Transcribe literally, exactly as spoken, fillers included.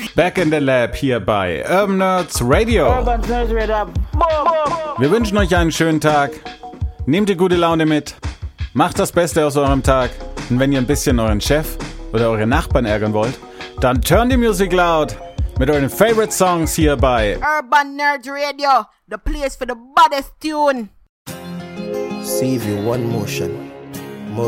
Back in the Lab hier bei Urban Nerds Radio. Urban Nerds Radio. Wir wünschen euch einen schönen Tag. Nehmt die gute Laune mit. Macht das Beste aus eurem Tag. Und wenn ihr ein bisschen euren Chef oder eure Nachbarn ärgern wollt, dann turn die Musik laut mit euren Favorite Songs hier bei Urban Nerds Radio, the place for the baddest tune. Save you one motion.